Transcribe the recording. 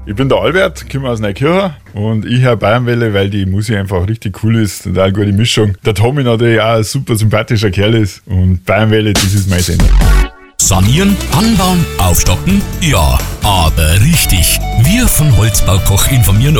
Ich bin der Albert, komme aus Neukirchen und ich höre Bayernwelle, weil die Musik einfach richtig cool ist, total gute Mischung. Der Tommy natürlich auch ein super sympathischer Kerl ist und Bayernwelle, das ist mein Sender. Sanieren, anbauen, aufstocken? Ja, aber richtig. Wir von Holzbaukoch informieren